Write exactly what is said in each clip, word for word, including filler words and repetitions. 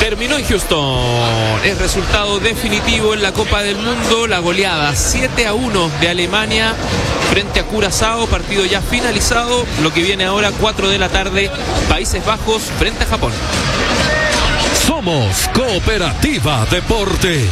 Terminó en Houston. Es resultado definitivo en la Copa del Mundo. La goleada siete a uno de Alemania frente a Curazao. Partido ya finalizado. Lo que viene ahora, cuatro de la tarde, Países Bajos frente a Japón. Somos Cooperativa Deportes.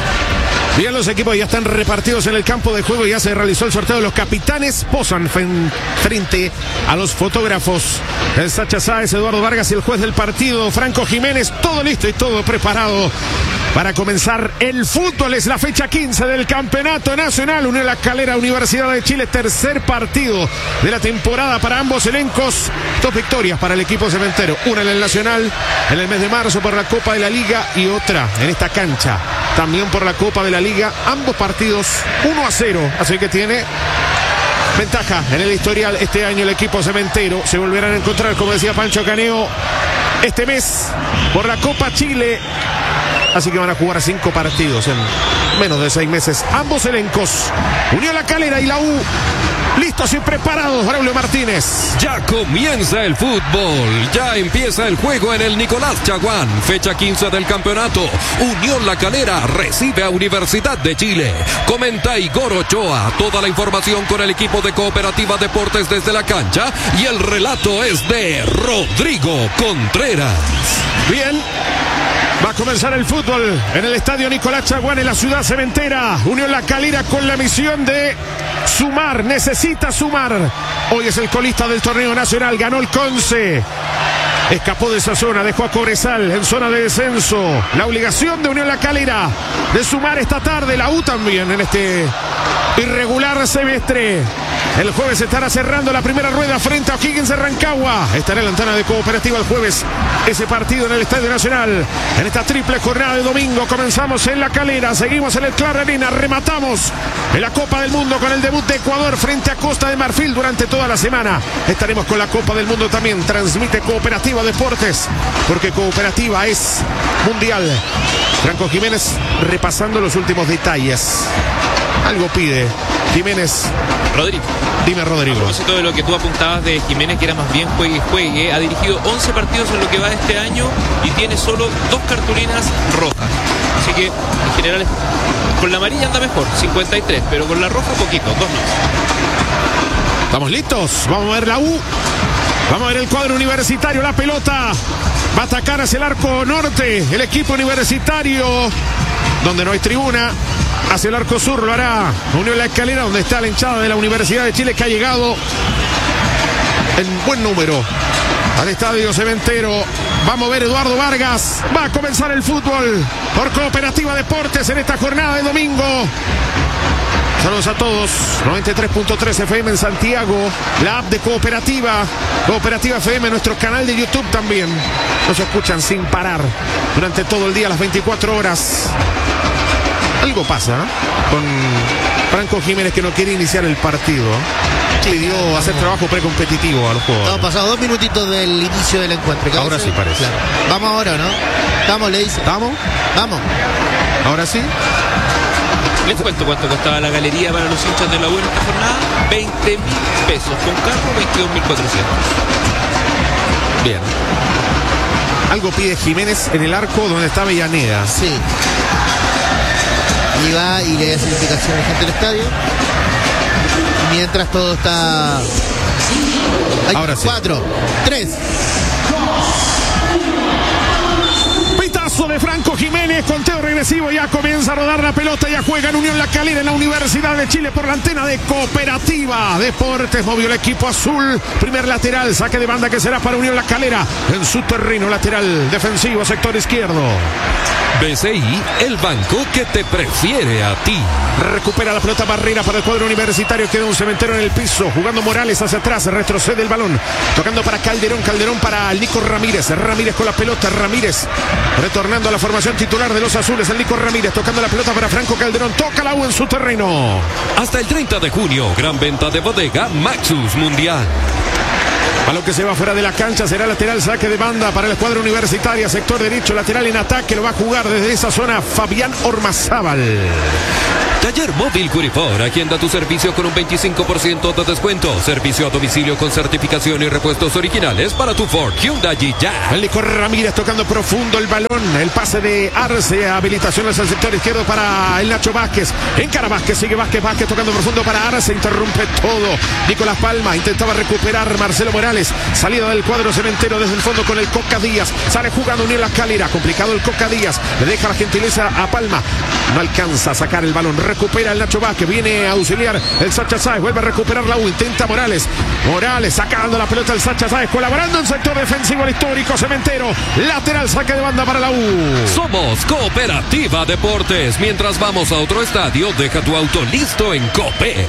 Bien, los equipos ya están repartidos en el campo de juego. Ya se realizó el sorteo. Los capitanes posan frente a los fotógrafos. El Sacha Sáez, Eduardo Vargas y el juez del partido, Franco Jiménez. Todo listo y todo preparado para comenzar el fútbol. Es la fecha quince del Campeonato Nacional. Unión La Calera, Universidad de Chile. Tercer partido de la temporada para ambos elencos. Dos victorias para el equipo cementero. Una en el Nacional en el mes de marzo por la Copa de la Liga y otra en esta cancha también por la Copa de la Liga. Ambos partidos uno a cero. Así que tiene ventaja en el historial este año el equipo cementero. Se volverán a encontrar, como decía Pancho Caneo, este mes por la Copa Chile. Así que van a jugar cinco partidos en menos de seis meses. Ambos elencos, Unión La Calera y la U, listos y preparados. Braulio Martínez. Ya comienza el fútbol. Ya empieza el juego en el Nicolás Chaguán. Fecha quince del campeonato. Unión La Calera recibe a Universidad de Chile. Comenta Igor Ochoa. Toda la información con el equipo de Cooperativa Deportes desde la cancha. Y el relato es de Rodrigo Contreras. Bien. Va a comenzar el fútbol en el estadio Nicolás Chaguán en la ciudad cementera. Unión La Calera con la misión de sumar, necesita sumar. Hoy es el colista del torneo nacional, ganó el Conce. Escapó de esa zona, dejó a Cobresal en zona de descenso. La obligación de Unión La Calera de sumar esta tarde, la U también en este irregular semestre. El jueves estará cerrando la primera rueda frente a O'Higgins de Rancagua. Estará en la antena de Cooperativa el jueves ese partido en el Estadio Nacional. En esta triple jornada de domingo comenzamos en La Calera, seguimos en el Clara Arena, rematamos en la Copa del Mundo con el debut de Ecuador frente a Costa de Marfil durante toda la semana. Estaremos con la Copa del Mundo también, transmite Cooperativa Deportes, porque Cooperativa es mundial. Franco Jiménez repasando los últimos detalles. Algo pide Jiménez. Rodrigo. Dime, Rodrigo. A propósito de lo que tú apuntabas de Jiménez, que era más bien juegue, juegue, ha dirigido once partidos en lo que va de este año y tiene solo dos cartulinas rojas. Así que, en general, con la amarilla anda mejor, cincuenta y tres, pero con la roja poquito, dos no. ¿Estamos listos? Vamos a ver la U. Vamos a ver el cuadro universitario, la pelota. Va a atacar hacia el arco norte el equipo universitario, donde no hay tribuna. Hacia el arco sur lo hará Unión La Calera, donde está la hinchada de la Universidad de Chile, que ha llegado en buen número al estadio cementero. Vamos a ver Eduardo Vargas. Va a comenzar el fútbol por Cooperativa Deportes en esta jornada de domingo. Saludos a todos. noventa y tres punto tres F M en Santiago. La app de Cooperativa. Cooperativa F M, nuestro canal de YouTube también. Nos escuchan sin parar durante todo el día, las veinticuatro horas. Algo pasa ¿eh? con Franco Jiménez, que no quiere iniciar el partido. Pidió hacer trabajo precompetitivo a los jugadores. Estamos pasados dos minutitos del inicio del encuentro. Ahora hace? Sí parece. Claro. Vamos ahora, ¿no? Estamos, le dice. ¿Estamos? Vamos. Ahora sí. Les cuento cuánto costaba la galería para los hinchas de la U en esta jornada. veinte mil pesos. Con carro, veintidós mil cuatrocientos. Bien. Algo pide Jiménez en el arco donde está Avellaneda. Sí. Y va y le da significación a la gente del estadio. Mientras todo está... Hay Ahora sí. Cuatro, tres. Pitazo de Franco Jiménez, conteo regresivo, ya comienza a rodar la pelota, ya juega en Unión La Calera en la Universidad de Chile por la antena de Cooperativa Deportes. Movió el equipo azul, primer lateral, saque de banda que será para Unión La Calera en su terreno, lateral defensivo, sector izquierdo. B C I, el banco que te prefiere a ti. Recupera la pelota Barrera para el cuadro universitario. Queda un cementero en el piso. Jugando Morales hacia atrás. Retrocede el balón. Tocando para Calderón. Calderón para Nico Ramírez. Ramírez con la pelota. Ramírez retornando a la formación titular de los azules. El Nico Ramírez tocando la pelota para Franco Calderón. Toca la U en su terreno. Hasta el treinta de junio. Gran venta de bodega Maxus Mundial. Balón que se va fuera de la cancha, será lateral, saque de banda para la escuadra universitaria, sector derecho, lateral en ataque, lo va a jugar desde esa zona Fabián Ormazábal. Taller Móvil Curifor, agenda tu servicio con un veinticinco por ciento de descuento. Servicio a domicilio con certificación y repuestos originales para tu Ford, Hyundai y ya. El Nico Ramírez tocando profundo el balón. El pase de Arce, habilitación hacia el sector izquierdo para el Nacho Vázquez. Encara Vázquez, sigue Vázquez, Vázquez tocando profundo para Arce, interrumpe todo. Nicolás Palma intentaba recuperar Marcelo Morales. Salida del cuadro cementero desde el fondo con el Coca Díaz. Sale jugando Unión La Calera, complicado el Coca Díaz. Le deja la gentileza a Palma. No alcanza a sacar el balón. Recupera el Nacho Vázquez, viene a auxiliar el Sacha Sáez, vuelve a recuperar la U, intenta Morales, Morales sacando la pelota el Sacha Sáez, colaborando en sector defensivo al histórico cementero, lateral saque de banda para la U. Somos Cooperativa Deportes, mientras vamos a otro estadio, deja tu auto listo en Copec.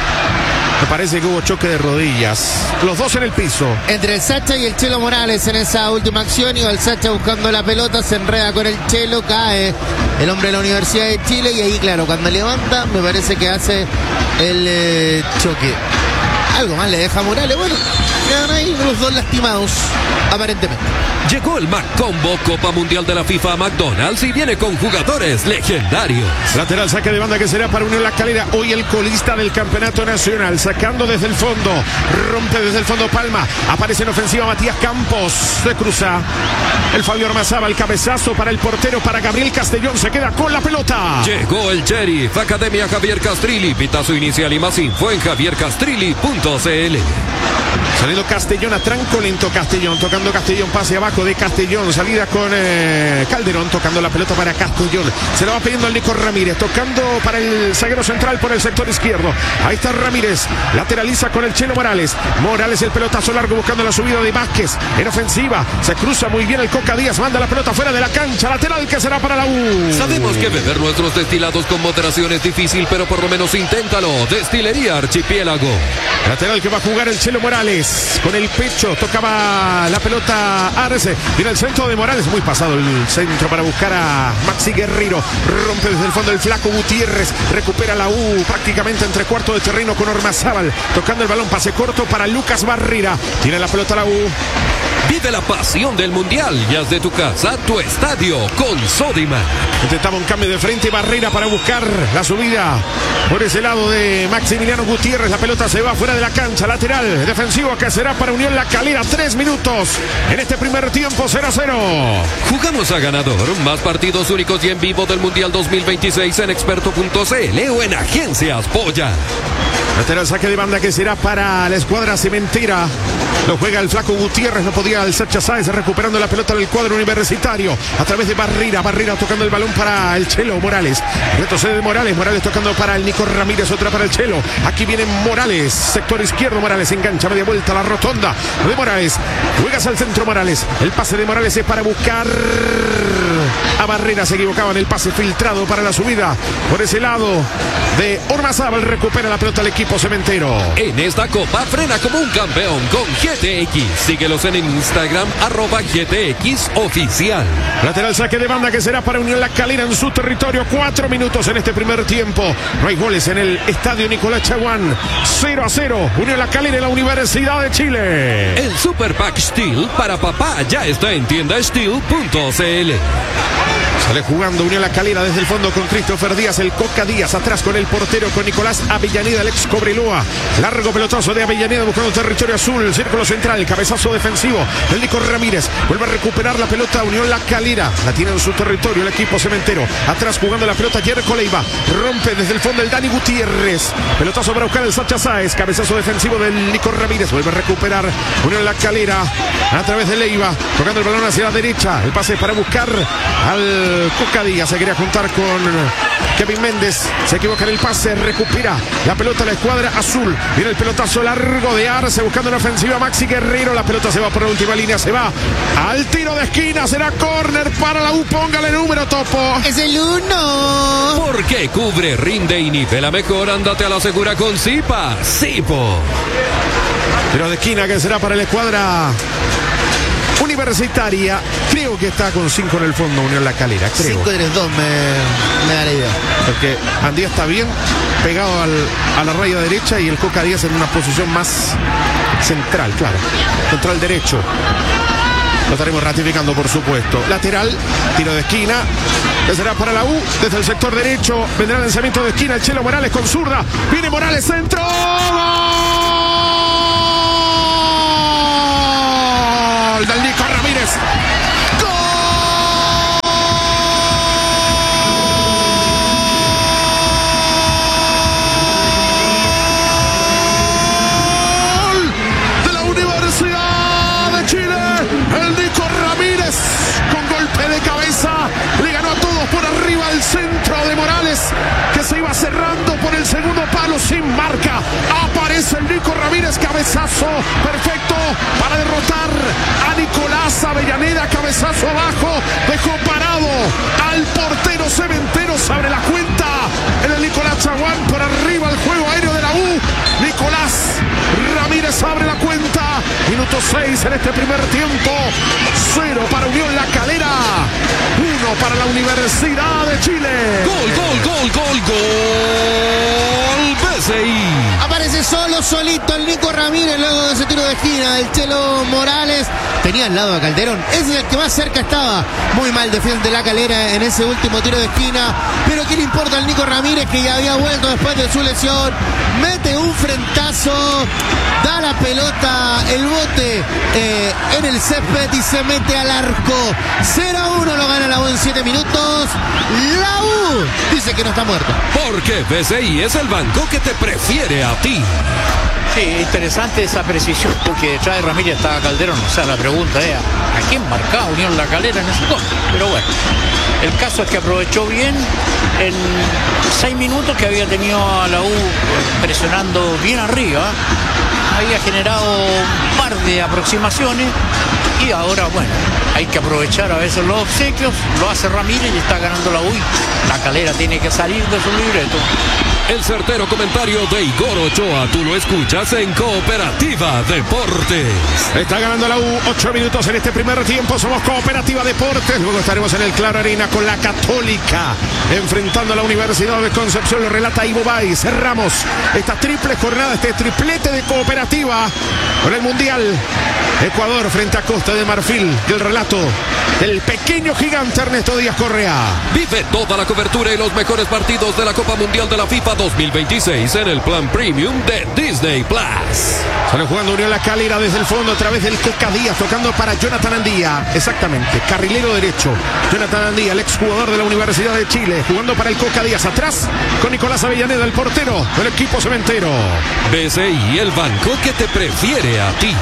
Me parece que hubo choque de rodillas, los dos en el piso. Entre el Sacha y el Chelo Morales en esa última acción, y el Sacha buscando la pelota, se enreda con el Chelo, cae el hombre de la Universidad de Chile, y ahí claro, cuando levanta me parece que hace el eh, choque. Algo más le deja a Morales, bueno, quedan ahí los dos lastimados, aparentemente. Llegó el McCombo Copa Mundial de la FIFA a McDonald's y viene con jugadores legendarios. Lateral saque de banda que será para Unión La Calera, hoy el colista del campeonato nacional, sacando desde el fondo, rompe desde el fondo Palma, aparece en ofensiva Matías Campos, se cruza el Fabio Ormazábal, cabezazo para el portero, para Gabriel Castellón, se queda con la pelota. Llegó el Sheriff, Academia Javier Castrilli, pitazo inicial y más info en javier castrilli punto c l. Saliendo Castellón a tranco lento, Castellón tocando Castellón, pase abajo de Castellón, salida con eh, Calderón tocando la pelota para Castellón, se la va pidiendo al Nico Ramírez, tocando para el zaguero central por el sector izquierdo, ahí está Ramírez, lateraliza con el Chelo Morales, Morales el pelotazo largo buscando la subida de Vázquez, en ofensiva, se cruza muy bien el Coca Díaz, manda la pelota fuera de la cancha, lateral que será para la U. Sabemos que beber nuestros destilados con moderación es difícil, pero por lo menos inténtalo. Destilería Archipiélago. Lateral que va a jugar el Chelo Morales, con el pecho, tocaba la pelota Arce, viene el centro de Morales, muy pasado el centro para buscar a Maxi Guerrero, rompe desde el fondo el flaco Gutiérrez, recupera la U prácticamente entre cuarto de terreno con Ormazábal, tocando el balón, pase corto para Lucas Barrera, tiene la pelota la U. Vive la pasión del Mundial y haz de tu casa tu estadio con Sodimac. Intentaba un cambio de frente, Barrera para buscar la subida por ese lado de Maximiliano Gutiérrez, la pelota se va fuera de la cancha, lateral defensivo que será para Unión La Calera, tres minutos en este primer tiempo, cero a cero. Jugamos a ganador, más partidos únicos y en vivo del Mundial dos mil veintiséis en experto punto c l o en Agencias Polla. Lateral saque de banda que será para la escuadra cementera. Lo juega el flaco Gutiérrez, no podía el Sacha Sáez, recuperando la pelota del cuadro universitario a través de Barrera, Barrera tocando el balón para el Chelo Morales, retrocede de Morales, Morales tocando para el Nico Ramírez, otra para el Chelo, aquí viene Morales, sector izquierdo, Morales engancha, media vuelta a la rotonda de Morales, juegas al centro Morales, el pase de Morales es para buscar a Barrera, se equivocaba en el pase filtrado para la subida por ese lado de Ormazábal, recupera la pelota el equipo cementero. En esta copa frena como un campeón con G T X. Síguelos en Instagram, arroba G T X oficial. Lateral saque de banda que será para Unión La Calera en su territorio. Cuatro minutos en este primer tiempo. No hay goles en el estadio Nicolás Chaguán. cero a cero. Unión La Calera en la Universidad de Chile. El Super Pack Steel para papá ya está en tienda steel punto c l. Sale jugando Unión La Calera desde el fondo con Christopher Díaz, el Coca Díaz, atrás con el portero, con Nicolás Avellaneda, el ex Cobreloa. Largo pelotazo de Avellaneda buscando territorio azul, círculo central, cabezazo defensivo. El Nico Ramírez vuelve a recuperar la pelota Unión La Calera. La tiene en su territorio el equipo cementero. Atrás jugando la pelota Jerko Leiva. Rompe desde el fondo el Dani Gutiérrez. Pelotazo para buscar el Sacha Sáez. Cabezazo defensivo del Nico Ramírez. Vuelve a recuperar Unión La Calera a través de Leiva. Tocando el balón hacia la derecha. El pase para buscar al Coca Díaz, se quería juntar con Kevin Méndez, se equivoca en el pase, recupera la pelota la escuadra azul, viene el pelotazo largo de Arce buscando la ofensiva Maxi Guerrero, la pelota se va por la última línea, se va al tiro de esquina, será córner para la U, póngale número, Topo. Es el uno. Porque cubre, rinde y nivela mejor, ándate a la segura con Zipa, Zipo. Tiro de esquina que será para la escuadra Universitaria, creo que está con cinco en el fondo Unión La Calera, creo. cinco tres dos me, me da la idea. Porque Andía está bien pegado al, a la raya derecha y el Coca Díaz en una posición más central, claro. Contra el derecho. Lo estaremos ratificando, por supuesto. Lateral, tiro de esquina. Que será para la U. Desde el sector derecho vendrá el lanzamiento de esquina. El Chelo Morales con zurda. Viene Morales, centro. ¡Gol! Del Nico Ramírez. Le ganó a todos por arriba el centro de Morales, que se iba cerrando por el segundo palo sin marca. Aparece el Nico Ramírez, cabezazo perfecto para derrotar a Nicolás Avellaneda. Cabezazo abajo, dejó parado al portero Cementeros. Abre la cuenta en el Nicolás Chaguán, por arriba el juego aéreo de la U. Nicolás Ramírez abre la cuenta. Minuto seis en este primer tiempo. Cero para Unión La Calera, uno para la Universidad de Chile. Gol, gol, gol, gol, gol. B C I. Aparece solo, solito el Nico Ramírez luego de ese tiro de esquina del Chelo Morales. Tenía al lado a Calderón, ese es el que más cerca estaba. Muy mal defiende La Calera en ese último tiro de esquina. Pero ¿qué le importa al Nico Ramírez, que ya había vuelto después de su lesión? Mete un frentazo, da la pelota, el bote eh, en el césped y se mete al arco. cero a uno lo gana la U en siete minutos. La U dice que no está muerta. Porque B C I es el banco que te prefiere a ti. Sí, interesante esa precisión, porque detrás de Ramírez estaba Calderón. O sea, la pregunta es, ¿a quién marcaba Unión La Calera en ese gol? Pero bueno, el caso es que aprovechó bien en seis minutos que había tenido a la U presionando bien arriba. Había generado un par de aproximaciones y ahora, bueno, hay que aprovechar a veces los obsequios. Lo hace Ramírez y está ganando la U. La Calera tiene que salir de su libreto. El certero comentario de Igor Ochoa, tú lo escuchas en Cooperativa Deportes. Está ganando la U, ocho minutos en este primer tiempo. Somos Cooperativa Deportes. Luego estaremos en el Claro Arena con la Católica, enfrentando a la Universidad de Concepción. Lo relata Ivo Bay. Cerramos esta triple jornada, este triplete de Cooperativa con el Mundial. Ecuador frente a Costa de Marfil. El relato del pequeño gigante Ernesto Díaz Correa. Vive toda la cobertura y los mejores partidos de la Copa Mundial de la FIFA dos mil veintiséis en el plan premium de Disney Plus. Sale jugando Unión La Calera desde el fondo a través del Coca Díaz, tocando para Jonathan Andía. Exactamente, carrilero derecho. Jonathan Andía, el exjugador de la Universidad de Chile, jugando para el Coca Díaz. Atrás con Nicolás Avellaneda, el portero del equipo cementero. B C I, el banco que te prefiere a ti.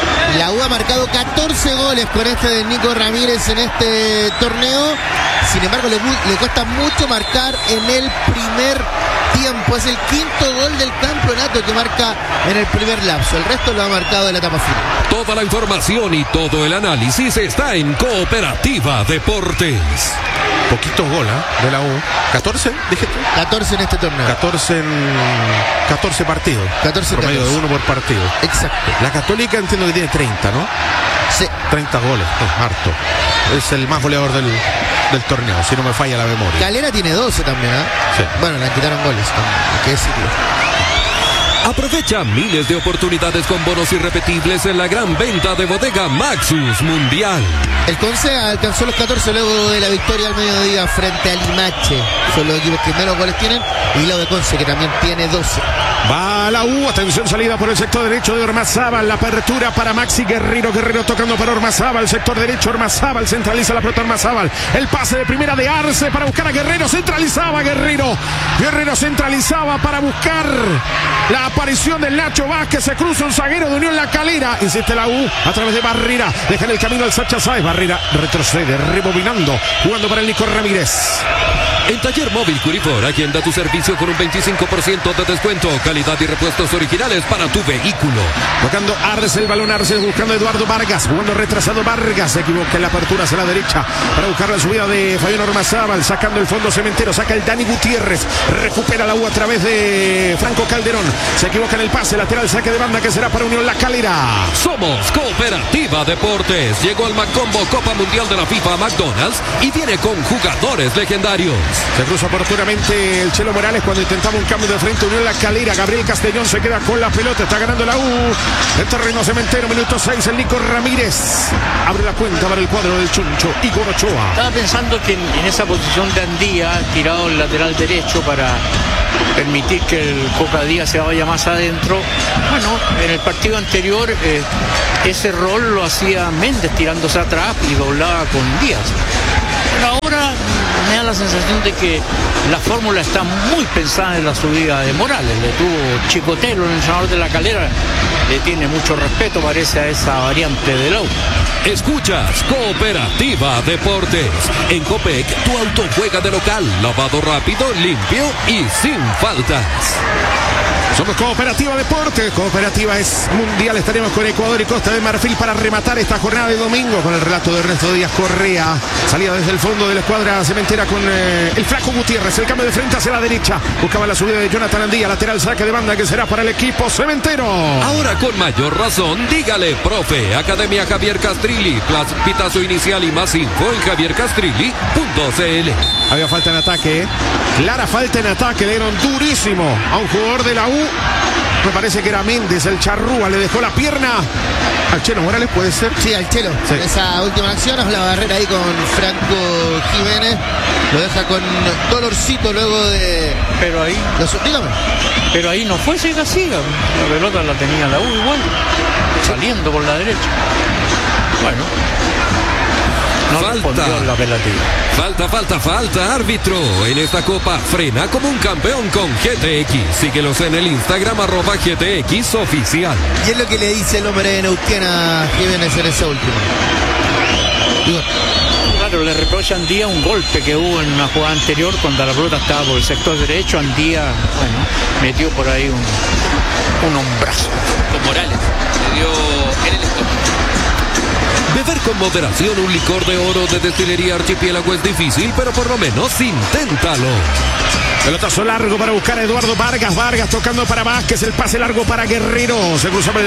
La U ha marcado catorce goles con este de Nico Ramírez en este torneo. Sin embargo, le, le cuesta mucho marcar en el primer tiempo. Es el quinto gol del campeonato que marca en el primer lapso. El resto lo ha marcado en la etapa final. Toda la información y todo el análisis está en Cooperativa Deportes. Poquitos goles ¿eh? de la U. ¿catorce? Dije tú. catorce en este torneo. catorce en catorce partidos. catorce promedio catorce. de uno por partido. Exacto. La Católica entiendo que tiene treinta, ¿no? Sí. treinta goles, es harto. Es el más goleador del, del torneo, si no me falla la memoria. Calera tiene doce también, ¿eh? Sí. Bueno, le quitaron goles también, hay que decirlo. Aprovecha miles de oportunidades con bonos irrepetibles en la gran venta de Bodega Maxus Mundial. El Conce alcanzó los catorce luego de la victoria al mediodía frente a Limache. Son los equipos que menos goles tienen. Y lo de Conce, que también tiene doce. Va la U, atención, salida por el sector derecho de Ormazábal, la apertura para Maxi Guerrero, Guerrero tocando para Ormazábal, sector derecho Ormazábal, centraliza la pelota Ormazábal, el pase de primera de Arce para buscar a Guerrero, centralizaba Guerrero, Guerrero centralizaba para buscar la aparición del Nacho Vázquez, se cruza un zaguero de Unión La Calera, insiste la U a través de Barrera, deja en el camino al Sacha Sáez, Barrera retrocede, rebobinando, jugando para el Nico Ramírez. En Taller Móvil Curifor, agenda tu servicio con un veinticinco por ciento de descuento, calidad y repuestos originales para tu vehículo. Tocando Arce, el balón Arce, buscando a Eduardo Vargas, jugando retrasado Vargas, se equivoca en la apertura hacia la derecha para buscar la subida de Fabián Ormazábal, sacando el fondo cementero, saca el Dani Gutiérrez, recupera la U a través de Franco Calderón, Se equivoca en el pase, lateral, saque de banda que será para Unión La Calera. Somos Cooperativa Deportes. Llegó al Macombo Copa Mundial de la FIFA a McDonald's y viene con jugadores legendarios. Se cruza oportunamente el Chelo Morales cuando intentaba un cambio de frente. Unión La Calera. Gabriel Castellón se queda con la pelota. Está ganando la U. El terreno cementero, minuto seis. El Nico Ramírez abre la cuenta para el cuadro del Chuncho. Igor Ochoa. Estaba pensando que en, en esa posición de Andía, tirado el lateral derecho para permitir que el Coca Díaz se vaya más adentro. Bueno, en el partido anterior eh, ese rol lo hacía Méndez tirándose atrás y doblaba con Díaz. Pero ahora me da la sensación de que la fórmula está muy pensada en la subida de Morales. Le tuvo Chicotelo, el entrenador de La Calera, le tiene mucho respeto, parece, a esa variante de Lau. Escuchas Cooperativa Deportes. En Copec, tu auto juega de local, lavado rápido, limpio y sin faltas. Somos Cooperativa Deportes. Cooperativa es mundial. Estaremos con Ecuador y Costa de Marfil para rematar esta jornada de domingo con el relato de Ernesto Díaz Correa. Salida desde el fondo de la escuadra cementera con eh, el Flaco Gutiérrez. El cambio de frente hacia la derecha. Buscaba la subida de Jonathan Andía. Lateral, saque de banda que será para el equipo cementero. Ahora con mayor razón, dígale, profe. Academia Javier Castrilli. Pitazo inicial y más info en javier castrilli punto c l. Había falta en ataque. Clara falta en ataque. Le dieron durísimo a un jugador de la U. Me parece que era Méndez, el charrúa, le dejó la pierna al Chelo Morales, ¿puede ser? Sí, al Chelo. Sí. Esa última acción, la barrera ahí con Franco Jiménez. Lo deja con dolorcito luego de... Pero ahí... Los... Dígame. Pero ahí no fue Siga Siga. La pelota la tenía la U igual. Saliendo por la derecha. Bueno. No falta, la falta, falta, falta, árbitro. En esta copa frena como un campeón con G T X. Síguelos en el Instagram, arroba G T X oficial. Y es lo que le dice el hombre de Neuquén a Jiménez en esa última. Digo. Claro, le reprocha a Andía un golpe que hubo en una jugada anterior cuando la pelota estaba por el sector derecho. Andía, bueno, metió por ahí un, un hombrazo. Con Morales, le dio en el estómago. Beber con moderación un licor de oro de Destilería Archipiélago es difícil, pero por lo menos inténtalo. Pelotazo largo para buscar a Eduardo Vargas. Vargas tocando para Vázquez. El pase largo para Guerrero. Se cruzaba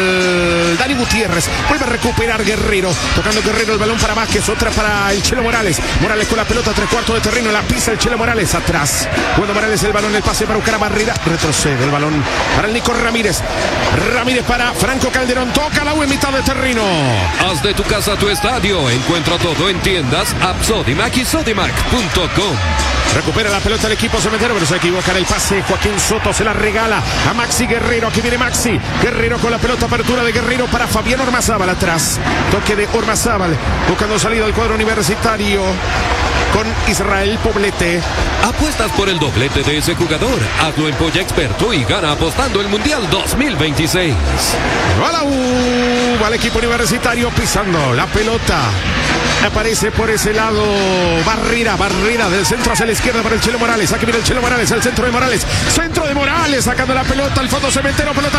el Dani Gutiérrez. Vuelve a recuperar Guerrero. Tocando Guerrero el balón para Vázquez. Otra para el Chelo Morales. Morales con la pelota. Tres cuartos de terreno. La pisa el Chelo Morales atrás. Cuando Morales el balón. El pase para buscar a Barrera. Retrocede el balón para el Nico Ramírez. Ramírez para Franco Calderón. Toca la U en mitad de terreno. Haz de tu casa tu estadio. Encuentra todo en tiendas, app Sodimac y sodimac punto com. Recupera la pelota el equipo cementero, pero se equivoca en el pase. Joaquín Soto se la regala a Maxi Guerrero. Aquí viene Maxi Guerrero con la pelota. Apertura de Guerrero para Fabián Ormazábal atrás. Toque de Ormazábal buscando salida del cuadro universitario con Israel Poblete. Apuestas por el doblete de ese jugador. Hazlo en Polla Experto y gana apostando el Mundial dos mil veintiséis. Va la U, va el equipo universitario pisando la pelota. Aparece por ese lado Barrera, Barrera del centro hacia la izquierda para el Chelo Morales. Aquí viene el Chelo Morales, el centro de Morales. Centro de Morales, sacando la pelota al fondo cementero, pelota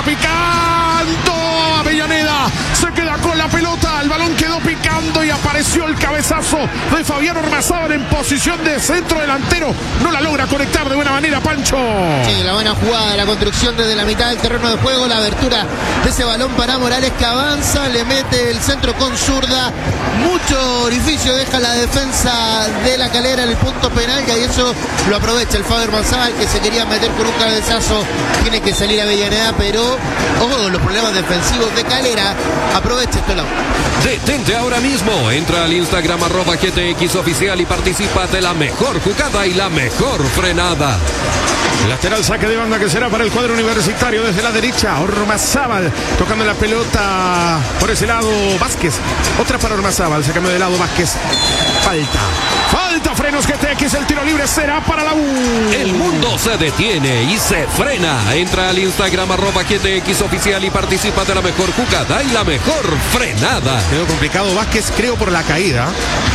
picando. Avellaneda se queda con la pelota, el balón quedó picando y apareció el cabezazo de Fabián Ormazábal en posición de centro delantero. No la logra conectar de buena manera, Pancho. Sí, la buena jugada, la construcción desde la mitad del terreno de juego, la abertura de ese balón para Morales que avanza, le mete el centro con zurda. Mucho orificio deja la defensa de La Calera en el punto penal y ahí eso lo aprovecha el Fabián Ormazábal que se quería meter con un cabezazo. Tiene que salir Avellaneda, pero ojo con los problemas defensivos de Calera. Aprovecha esto lado. Detente ahora mismo. Entra al Instagram arroba G T X oficial y participa de la mejor jugada y la mejor frenada. Lateral saque de banda que será para el cuadro universitario desde la derecha. Ormazábal tocando la pelota por ese lado. Vázquez. Otra para Ormazábal. Se cambió de lado Vázquez. Falta. Falta frenos G T X. El tiro libre será para la U. El mundo se detiene y se frena. Entra al Instagram arroba G T X oficial y participa de la mejor jugada y la mejor frenada. Quedó complicado Vázquez, creo, por la caída.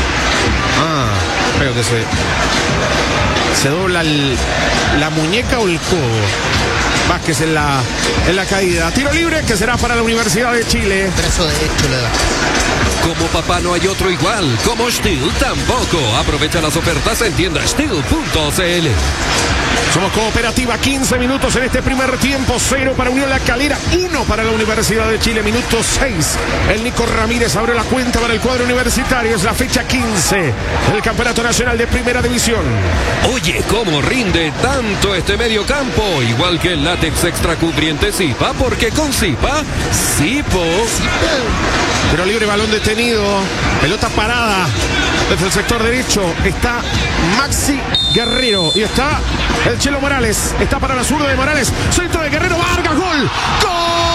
Ah, creo que se... Se dobla el, la muñeca o el codo. Vázquez en la, en la caída. Tiro libre que será para la Universidad de Chile. Brazo derecho le da. Como papá no hay otro igual. Como Steel tampoco. Aprovecha las ofertas en tienda steel punto c l. Somos Cooperativa, quince minutos en este primer tiempo, cero para Unión La Calera, uno para la Universidad de Chile, minuto seis. El Nico Ramírez abrió la cuenta para el cuadro universitario, es la fecha quince del Campeonato Nacional de Primera División. Oye, cómo rinde tanto este medio campo, igual que el látex extra cubriente Zipa, porque con Zipa, Zipo. Pero libre, balón detenido, pelota parada desde el sector derecho, está Maxi Guerrero y está el Chelo Morales, está para la zurda de Morales, centro de Guerrero, Vargas, gol, gol.